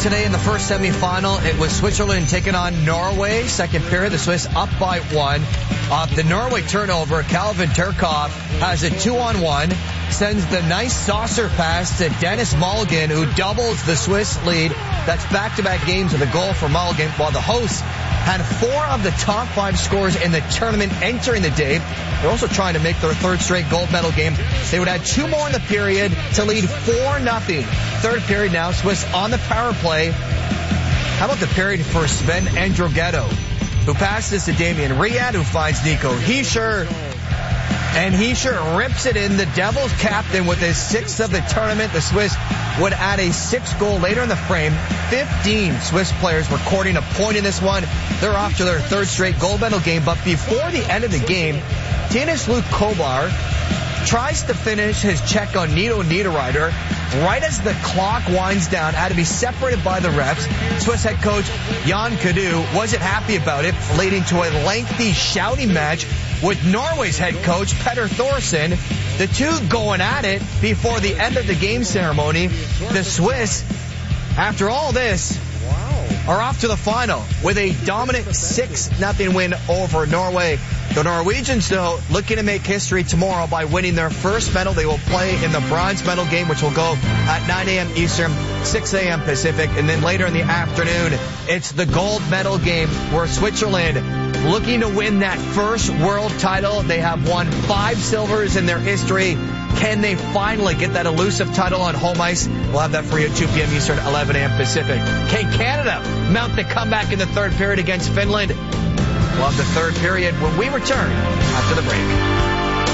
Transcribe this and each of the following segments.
today in the first semifinal. It was Switzerland taking on Norway. Second period, the Swiss up by 1. The Norway turnover, Calvin Turkov has a 2-on-1, sends the nice saucer pass to Dennis Mulligan, who doubles the Swiss lead. That's back-to-back games with a goal for Mulligan, while the hosts had 4 of the top 5 scorers in the tournament entering the day. They're also trying to make their third straight gold medal game. They would add 2 more in the period to lead 4-0. Third period now, Swiss on the power play. How about the period for Sven Androghetto, who passes to Damian Riyad, who finds Nico Hischier. And Hischier rips it in. The Devils captain with his 6th of the tournament. The Swiss would add a 6th goal later in the frame. 15 Swiss players recording a point in this one. They're off to their third straight gold medal game. But before the end of the game, Tinis Luke Kovar tries to finish his check on Nino Niederreiter right as the clock winds down, had to be separated by the refs. Swiss head coach Jan Cadu wasn't happy about it, leading to a lengthy shouting match with Norway's head coach Petter Thorsen. The two going at it before the end of the game ceremony. The Swiss, after all this, are off to the final with a dominant 6-0 win over Norway. The Norwegians, though, looking to make history tomorrow by winning their first medal. They will play in the bronze medal game, which will go at 9 a.m. Eastern, 6 a.m. Pacific. And then later in the afternoon, it's the gold medal game where Switzerland, looking to win that first world title. They have won 5 silvers in their history. Can they finally get that elusive title on home ice? We'll have that for you at 2 p.m. Eastern, 11 a.m. Pacific. Can Canada mount the comeback in the third period against Finland? We'll have the third period when we return after the break.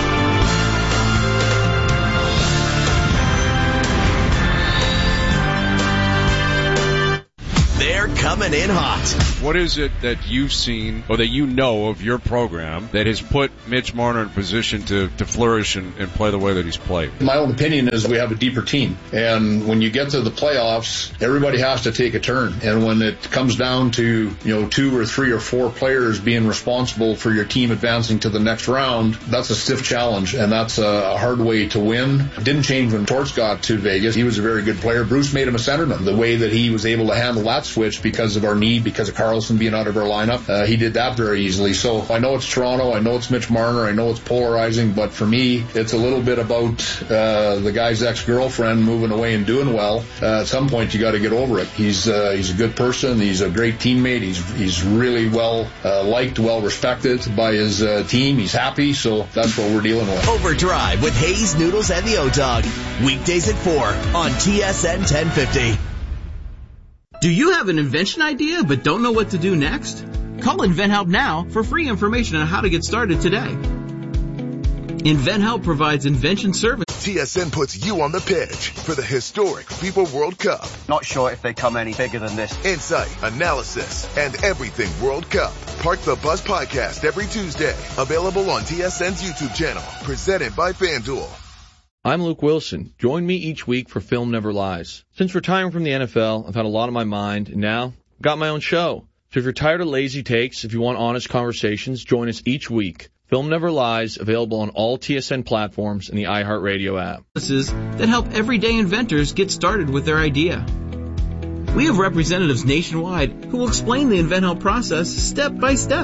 They're coming in hot. What is it that you've seen or that you know of your program that has put Mitch Marner in position to flourish and play the way that he's played? My own opinion is we have a deeper team. And when you get to the playoffs, everybody has to take a turn. And when it comes down to, 2 or 3 or 4 players being responsible for your team advancing to the next round, that's a stiff challenge. And that's a hard way to win. It didn't change when Torts got to Vegas. He was a very good player. Bruce made him a centerman. The way that he was able to handle that switch because of our need, because of Karlsson being out of our lineup, he did that very easily. So I know it's Toronto, I know it's Mitch Marner, I know it's polarizing, but for me, it's a little bit about the guy's ex-girlfriend moving away and doing well. At some point, you got to get over it. He's a good person. He's a great teammate. He's really well liked, well respected by his team. He's happy, so that's what we're dealing with. Overdrive with Hayes, Noodles, and the O-Dog. Weekdays at 4 on TSN 1050. Do you have an invention idea but don't know what to do next? Call InventHelp now for free information on how to get started today. InventHelp provides invention service. TSN puts you on the pitch for the historic FIFA World Cup. Not sure if they come any bigger than this. Insight, analysis, and everything World Cup. Park the Bus podcast every Tuesday. Available on TSN's YouTube channel. Presented by FanDuel. I'm Luke Wilson. Join me each week for Film Never Lies. Since retiring from the NFL, I've had a lot on my mind, and now I've got my own show. So if you're tired of lazy takes, if you want honest conversations, join us each week. Film Never Lies, available on all TSN platforms and the iHeartRadio app. That help everyday inventors get started with their idea. We have representatives nationwide who will explain the InventHelp process step by step.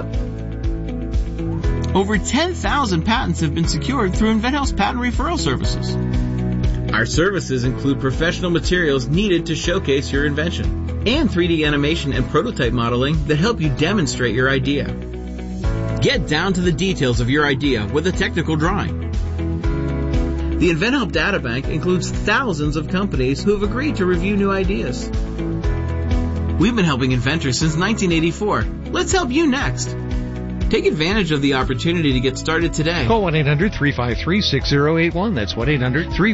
Over 10,000 patents have been secured through InventHelp's patent referral services. Our services include professional materials needed to showcase your invention and 3D animation and prototype modeling that help you demonstrate your idea. Get down to the details of your idea with a technical drawing. The InventHelp Databank includes thousands of companies who have agreed to review new ideas. We've been helping inventors since 1984. Let's help you next. Take advantage of the opportunity to get started today. Call 1-800-353-6081. That's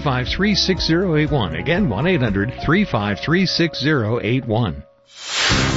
1-800-353-6081. Again, 1-800-353-6081.